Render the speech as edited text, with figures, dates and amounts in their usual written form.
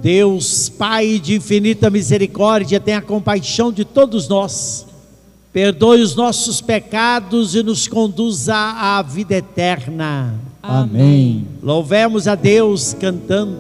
Deus, Pai de infinita misericórdia, tenha compaixão de todos nós, perdoe os nossos pecados e nos conduza à vida eterna. Amém. Louvemos a Deus cantando.